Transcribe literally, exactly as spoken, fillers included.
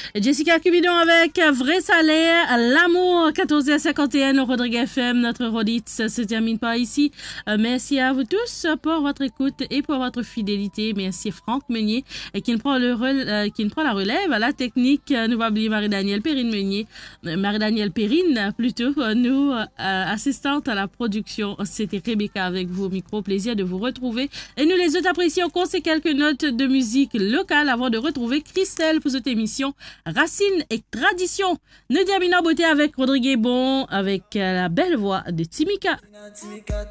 Jessica Cubidon avec Vrai Salaire, L'amour, quatorze heures cinquante et un au Rodrigue F M. Notre redite se termine par ici. Euh, merci à vous tous pour votre écoute et pour votre fidélité. Merci Franck Meunier euh, qui, prend le rel, euh, qui prend la relève à la technique. Euh, nous va oublier Marie-Danielle Perrine Meunier. Euh, Marie-Danielle Perrine, plutôt. Euh, nous, euh, assistante à la production. C'était Rebecca avec vous au micro. Plaisir de vous retrouver. Et nous les autres apprécions qu'on sait quelques notes de musique locale avant de retrouver Christelle pour cette émission Racines et Tradition. Nous terminons en beauté avec Rodrigue Bon, avec la belle voix de Timika.